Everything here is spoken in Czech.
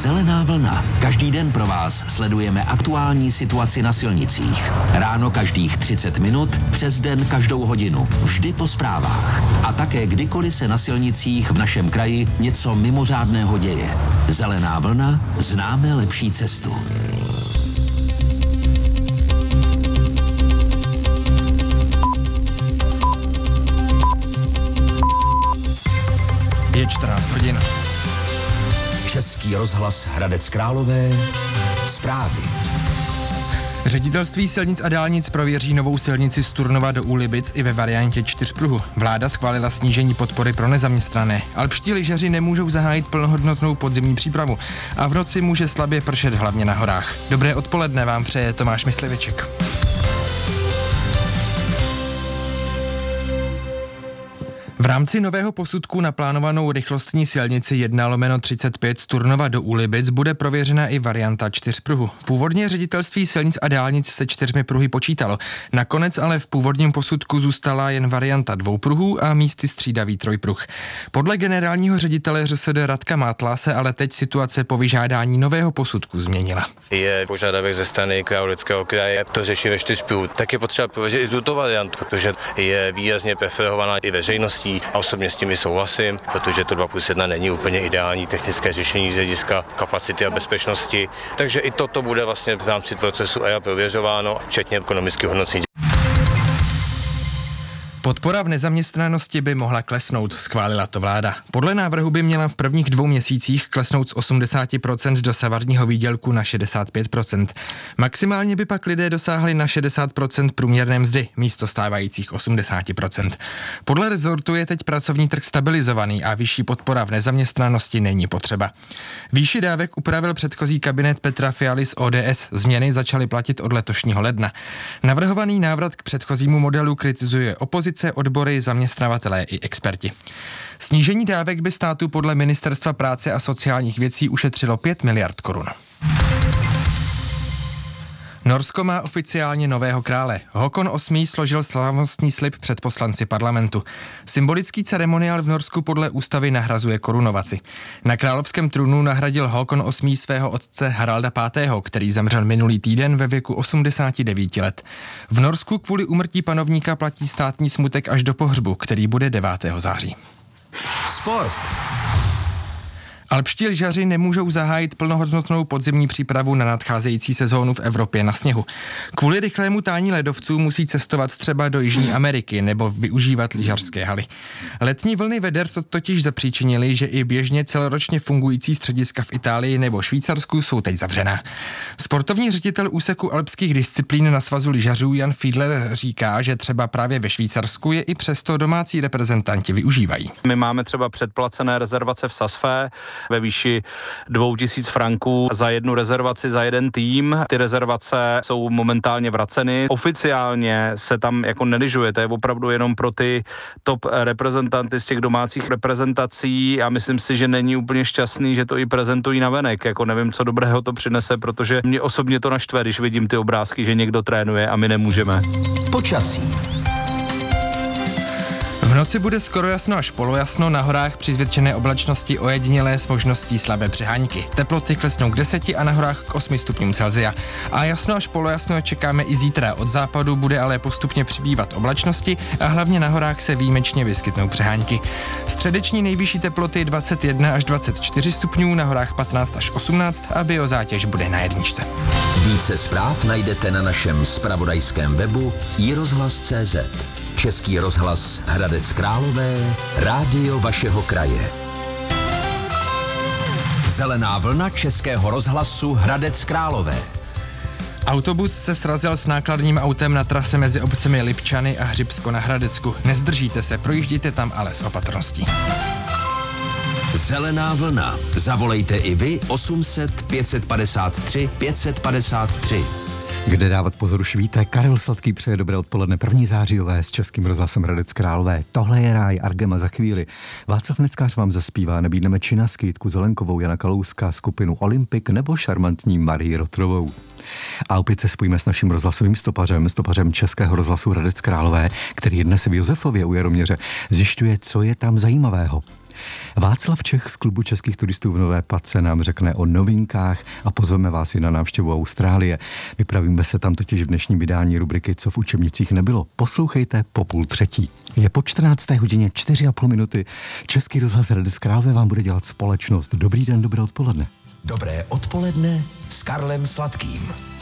Zelená vlna. Každý den pro vás sledujeme aktuální situaci na silnicích. Ráno každých 30 minut, přes den každou hodinu. Vždy po zprávách. A také kdykoliv se na silnicích v našem kraji něco mimořádného děje. Zelená vlna, známe lepší cestu. Je 14 hodin. Český rozhlas Hradec Králové. Zprávy. Ředitelství silnic a dálnic prověří novou silnici z Turnova do Úlibic i ve variantě 4pruhu. Vláda schválila snížení podpory pro nezaměstnané. Alpští lyžaři nemůžou zahájit plnohodnotnou podzimní přípravu a v noci může slabě pršet hlavně na horách. Dobré odpoledne vám přeje Tomáš Mysliviček. V rámci nového posudku na plánovanou rychlostní silnici 1/35 z Turnova do Úlibic bude prověřena i varianta 4pruhu. Původně ředitelství silnic a dálnic se 4 pruhy počítalo. Nakonec ale v původním posudku zůstala jen varianta 2 pruhů a místy střídavý 3pruh. Podle generálního ředitele ŘSD Radka Mátla se ale teď situace po vyžádání nového posudku změnila. Je požadavek ze strany Královéhradeckého kraje to řešit ve 4pruhu. Tak je potřeba prověřit i tuto variantu, protože je výrazně preferovaná i veřejností. A osobně s tím i souhlasím, protože to 2+1 není úplně ideální technické řešení z hlediska kapacity a bezpečnosti. Takže i toto bude vlastně v rámci procesu EIA prověřováno, včetně ekonomického hodnocení. Podpora v nezaměstnanosti by mohla klesnout, schválila to vláda. Podle návrhu by měla v prvních 2 měsících klesnout z 80% dosavadního výdělku na 65%. Maximálně by pak lidé dosáhli na 60% průměrné mzdy místo stávajících 80%. Podle rezortu je teď pracovní trh stabilizovaný a vyšší podpora v nezaměstnanosti není potřeba. Výši dávek upravil předchozí kabinet Petra Fialy z ODS. Změny začaly platit od letošního ledna. Navrhovaný návrat k předchozímu modelu kritizuje opozice, odbory, zaměstnavatelé i experti. Snížení dávek by státu podle Ministerstva práce a sociálních věcí ušetřilo 5 miliard korun. Norsko má oficiálně nového krále. Håkon VIII. Složil slavnostní slib před poslanci parlamentu. Symbolický ceremoniál v Norsku podle ústavy nahrazuje korunovaci. Na královském trůnu nahradil Håkon VIII. Svého otce Haralda V., který zemřel minulý týden ve věku 89 let. V Norsku kvůli úmrtí panovníka platí státní smutek až do pohřbu, který bude 9. září. Sport. Alpští lyžaři nemůžou zahájit plnohodnotnou podzimní přípravu na nadcházející sezónu v Evropě na sněhu. Kvůli rychlému tání ledovců musí cestovat třeba do Jižní Ameriky nebo využívat lyžařské haly. Letní vlny veder totiž zapříčinily, že i běžně celoročně fungující střediska v Itálii nebo Švýcarsku jsou teď zavřená. Sportovní ředitel úseku alpských disciplín na svazu lyžařů Jan Fiedler říká, že třeba právě ve Švýcarsku je i přesto domácí reprezentanti využívají. My máme třeba předplacené rezervace v Sasfé ve výši 2000 franků za jednu rezervaci za jeden tým. Ty rezervace jsou momentálně vraceny. Oficiálně se tam jako nelyžuje, to je opravdu jenom pro ty top reprezentanty z těch domácích reprezentací a myslím si, že není úplně šťastný, že to i prezentují navenek. Jako nevím, co dobrého to přinese, protože mě osobně to naštve, když vidím ty obrázky, že někdo trénuje a my nemůžeme. Počasí. V noci bude skoro jasno až polojasno, na horách při zvětšené oblačnosti ojedinělé s možností slabé přehánky. Teploty klesnou k 10 a na horách k 8 stupňům Celsia. A jasno až polojasno čekáme i zítra. Od západu bude ale postupně přibývat oblačnosti a hlavně na horách se výjimečně vyskytnou přehánky. Středeční nejvyšší teploty 21 až 24 stupňů, na horách 15 až 18 a biozátěž bude na 1. Více zpráv najdete na našem zpravodajském webu iRozhlas.cz. Český rozhlas Hradec Králové, rádio vašeho kraje. Zelená vlna Českého rozhlasu Hradec Králové. Autobus se srazil s nákladním autem na trase mezi obcemi Lipčany a Hřibsko na Hradecku. Nezdržíte se, projížděte tam ale s opatrností. Zelená vlna. Zavolejte i vy 800 553 553. Kde dávat pozor už víte, Karel Sladký přeje dobré odpoledne 1. zářijové s Českým rozhlasem Hradec Králové. Tohle je ráj Argema za chvíli. Václav Neckář vám zaspívá, nabídneme Činasky, Jitku Zelenkovou, Jana Kalouska, skupinu Olympik nebo šarmantní Marii Rotrovou. A opět se spojíme s naším rozhlasovým stopařem Českého rozhlasu Hradec Králové, který je dnes v Josefově u Jaroměře. Zjišťuje, co je tam zajímavého. Václav Čech z Klubu českých turistů v Nové Pace nám řekne o novinkách a pozveme vás i na návštěvu Austrálie. Vypravíme se tam totiž v dnešním vydání rubriky Co v učebnicích nebylo. Poslouchejte po 2:30. Je po 14:00 4,5 minuty. Český rozhlas Hradec Králové vám bude dělat společnost. Dobrý den, dobré odpoledne. Dobré odpoledne s Karlem Sladkým.